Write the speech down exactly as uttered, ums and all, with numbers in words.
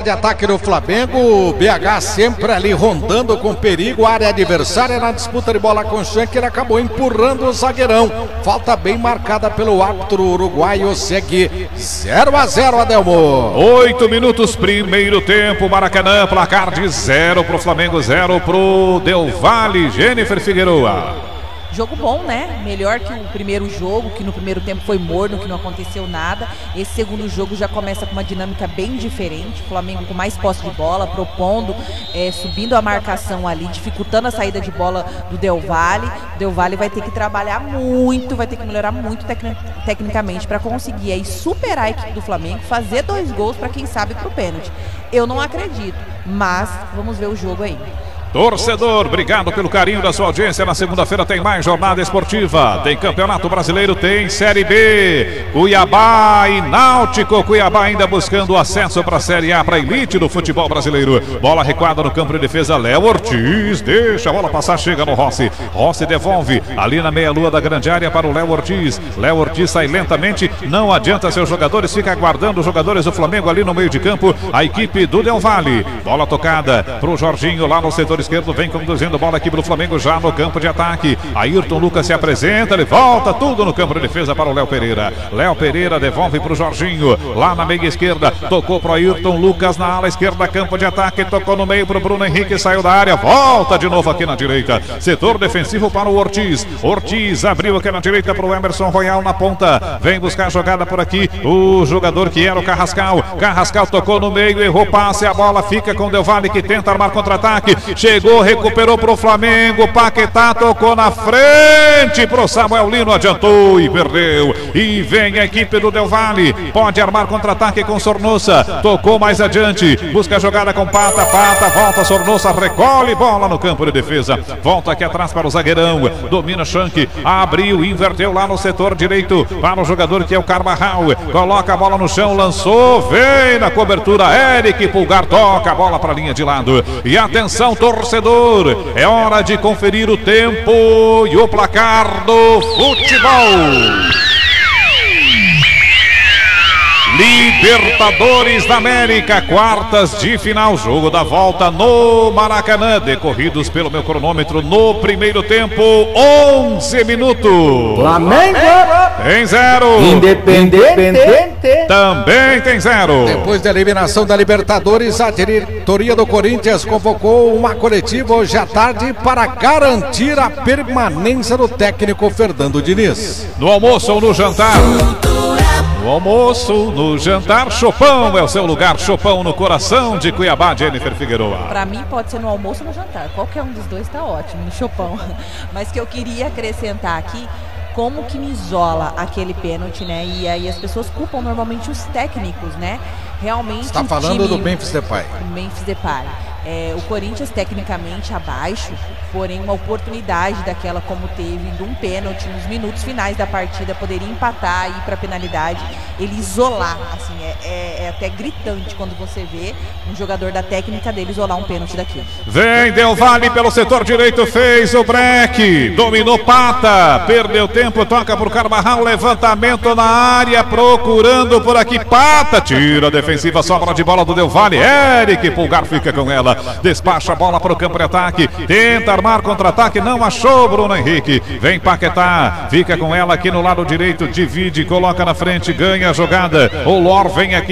de ataque do Flamengo. O B H sempre ali rondando com perigo. A área adversária na disputa de bola com o Schenck. Ele acabou empurrando o zagueirão. Falta bem marcada pelo árbitro uruguaio. Segue zero a zero, Adelmo. Oito minutos, primeiro tempo. Maracanã, placar de zero pro Flamengo, zero pro Del Valle. Jennifer Figueroa. Jogo bom, né? Melhor que o primeiro jogo, que no primeiro tempo foi morno, que não aconteceu nada. Esse segundo jogo já começa com uma dinâmica bem diferente. O Flamengo com mais posse de bola, propondo, é, subindo a marcação ali, dificultando a saída de bola do Del Valle. O Del Valle vai ter que trabalhar muito, vai ter que melhorar muito tecn tecnicamente para conseguir aí superar a equipe do Flamengo, fazer dois gols para quem sabe pro pênalti. Eu não acredito, mas vamos ver o jogo aí. Torcedor, obrigado pelo carinho da sua audiência. Na segunda-feira tem mais jornada esportiva. Tem Campeonato Brasileiro, tem Série B. Cuiabá e Náutico. Cuiabá ainda buscando o acesso para a Série A, para a elite do futebol brasileiro. Bola recuada no campo de defesa. Léo Ortiz deixa a bola passar, chega no Rossi. Rossi devolve ali na meia-lua da grande área para o Léo Ortiz. Léo Ortiz sai lentamente, não adianta seus jogadores, fica aguardando os jogadores do Flamengo ali no meio de campo. A equipe do Del Valle. Bola tocada para o Jorginho lá no setor esquerdo, vem conduzindo bola aqui para o Flamengo já no campo de ataque. Ayrton Lucas se apresenta, ele volta tudo no campo de defesa para o Léo Pereira. Léo Pereira devolve para o Jorginho, lá na meia esquerda, tocou para o Ayrton Lucas na ala esquerda, campo de ataque, tocou no meio para o Bruno Henrique, saiu da área, volta de novo aqui na direita, setor defensivo para o Ortiz. Ortiz abriu aqui na direita para o Emerson Royal na ponta, vem buscar a jogada por aqui, o jogador que era o Carrascal. Carrascal tocou no meio, errou passe, a bola fica com o Del Valle que tenta armar contra-ataque. Chegou, recuperou pro Flamengo, Paquetá tocou na frente pro Samuel Lino, adiantou e perdeu. E vem a equipe do Del Valle, pode armar contra-ataque com Sornosa, tocou mais adiante, busca a jogada com Pata, Pata, volta Sornosa, recolhe bola no campo de defesa, volta aqui atrás para o zagueirão, domina Schenck, abriu, inverteu lá no setor direito para o jogador que é o Carvajal, coloca a bola no chão, lançou, vem na cobertura, Eric Pulgar toca a bola para a linha de lado. E atenção, torcedor, é hora de conferir o tempo e o placar do futebol. Libertadores da América, quartas de final, jogo da volta no Maracanã, decorridos pelo meu cronômetro no primeiro tempo, onze minutos. Flamengo tem zero. Independente também tem zero. Depois da eliminação da Libertadores, a diretoria do Corinthians convocou uma coletiva hoje à tarde para garantir a permanência do técnico Fernando Diniz. No almoço ou no jantar? No almoço, no jantar, Chopão é o seu lugar, Chopão no coração de Cuiabá, Jennifer Figueroa. Pra mim pode ser no almoço ou no jantar, qualquer um dos dois tá ótimo, no Chopão. Mas que eu queria acrescentar aqui, como que me isola aquele pênalti, né? E aí as pessoas culpam normalmente os técnicos, né? Realmente. Você tá falando time, do Memphis Depay. Memphis Depay. É, o Corinthians tecnicamente abaixo, porém uma oportunidade daquela como teve de um pênalti nos minutos finais da partida, poderia empatar, ir para penalidade, ele isolar, assim, é, é, é até gritante quando você vê um jogador da técnica dele isolar um pênalti daqui. Vem Del Valle pelo setor direito, fez o break, dominou Pata, perdeu tempo, toca pro Carvajal, levantamento na área, procurando por aqui Pata, tira a defensiva, sobra de bola do Del Valle, Eric Pulgar fica com ela. Despacha a bola para o campo de ataque, tenta armar contra-ataque, não achou Bruno Henrique, vem Paquetá, fica com ela aqui no lado direito, divide, coloca na frente, ganha a jogada, o Lor vem aqui